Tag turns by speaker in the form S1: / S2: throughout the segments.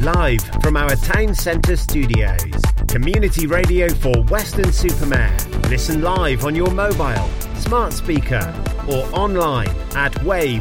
S1: Live from our town centre studios. Community radio for Weston-super-Mare. Listen live on your mobile, smart speaker or online at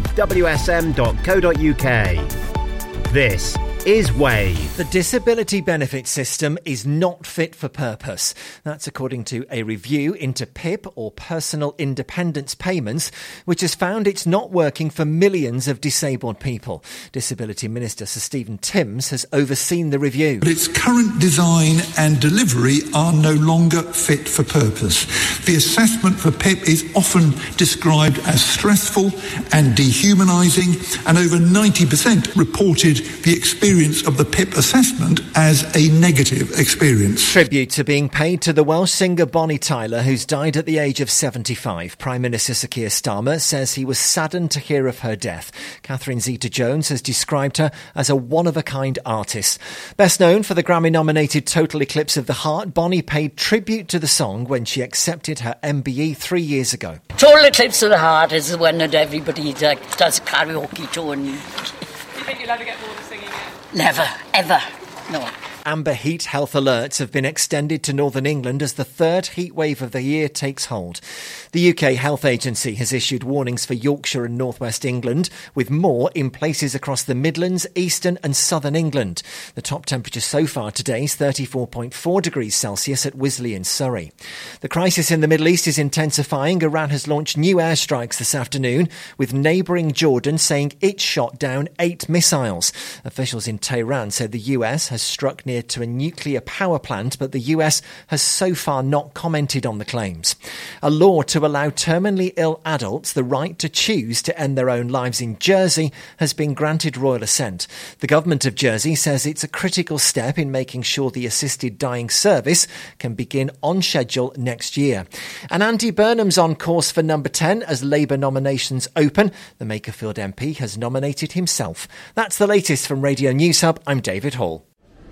S1: wavewsm.co.uk. This is Wave.
S2: The disability benefit system is not fit for purpose. That's according to a review into PIP, or personal independence payments, which has found it's not working for millions of disabled people. Disability Minister Sir Stephen Timms has overseen the review.
S3: But its current design and delivery are no longer fit for purpose. The assessment for PIP is often described as stressful and dehumanising, and over 90% reported the experience of the PIP assessment as a negative experience.
S2: Tribute are being paid to the Welsh singer Bonnie Tyler, who's died at the age of 75. Prime Minister Sir Keir Starmer says he was saddened to hear of her death. Catherine Zeta-Jones has described her as a one-of-a-kind artist. Best known for the Grammy-nominated Total Eclipse of the Heart, Bonnie paid tribute to the song when she accepted her MBE 3 years ago.
S4: Total Eclipse of the Heart is the one that everybody does karaoke to. And...
S5: Do you think you'll ever get bored of singing it?
S4: Never, ever, no.
S2: Amber heat health alerts have been extended to Northern England as the third heat wave of the year takes hold. The UK Health Agency has issued warnings for Yorkshire and North West England, with more in places across the Midlands, Eastern and Southern England. The top temperature so far today is 34.4 degrees Celsius at Wisley in Surrey. The crisis in the Middle East is intensifying. Iran has launched new airstrikes this afternoon, with neighbouring Jordan saying it shot down 8 missiles. Officials in Tehran said the US has struck near to a nuclear power plant, but the US has so far not commented on the claims. A law to allow terminally ill adults the right to choose to end their own lives in Jersey has been granted royal assent. The government of Jersey says it's a critical step in making sure the assisted dying service can begin on schedule next year. And Andy Burnham's on course for number 10 as Labour nominations open. The Makerfield MP has nominated himself. That's the latest from Radio News Hub. I'm David Hall.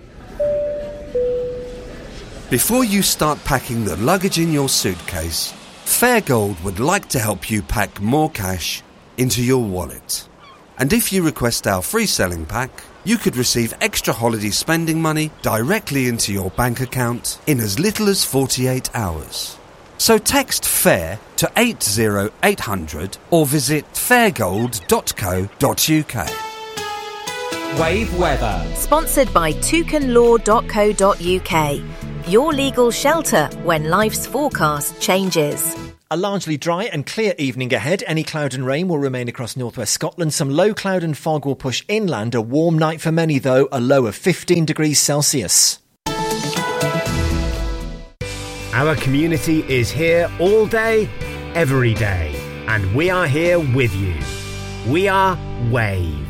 S6: Before you start packing the luggage in your suitcase, Fairgold would like to help you pack more cash into your wallet. And if you request our free selling pack, you could receive extra holiday spending money directly into your bank account in as little as 48 hours. So text FAIR to 80800 or visit fairgold.co.uk.
S7: Wave weather.
S8: Sponsored by toucanlaw.co.uk. Your legal shelter when life's forecast changes.
S2: A largely dry and clear evening ahead. Any cloud and rain will remain across northwest Scotland. Some low cloud and fog will push inland. A warm night for many, though, a low of 15 degrees Celsius.
S1: Our community is here all day, every day, and we are here with you. We are Wave.